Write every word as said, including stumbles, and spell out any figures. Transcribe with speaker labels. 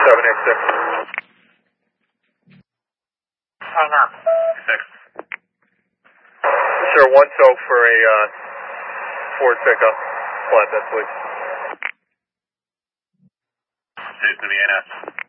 Speaker 1: seven eight six.
Speaker 2: Hang up.
Speaker 1: Six. Sure, one tow for a uh, Ford pickup. Flatbed, please.
Speaker 3: State to the N S.